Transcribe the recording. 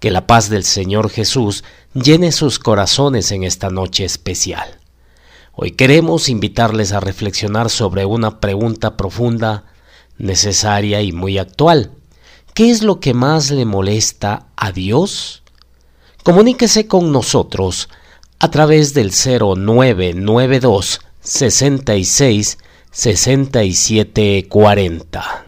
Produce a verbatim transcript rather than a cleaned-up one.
Que la paz del Señor Jesús llene sus corazones en esta noche especial. Hoy queremos invitarles a reflexionar sobre una pregunta profunda, necesaria y muy actual. ¿Qué es lo que más le molesta a Dios? Comuníquese con nosotros a través del cero nueve nueve dos, sesenta y seis, sesenta y siete cuarenta.